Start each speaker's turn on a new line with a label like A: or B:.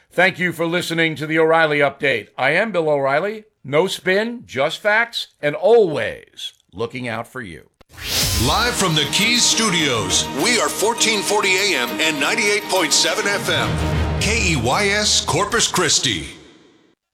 A: Thank you for listening to the O'Reilly Update. I am Bill O'Reilly. No spin, just facts, and always looking out for you.
B: Live from the Keys Studios, we are 1440 AM and 98.7 FM. KEYS Corpus Christi.